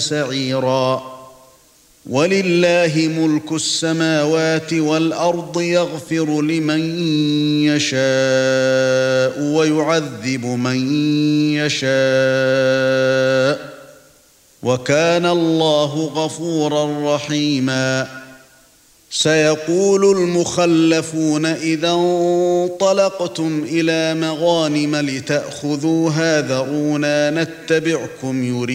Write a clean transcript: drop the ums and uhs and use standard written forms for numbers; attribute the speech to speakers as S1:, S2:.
S1: سعيرا ولله ملك السماوات والأرض يغفر لمن يشاء ويعذب من يشاء وكان الله غفورا رحيما سيقول المخلفون إذا انطلقتم إلى مغانم لتأخذوها ذرونا نتبعكم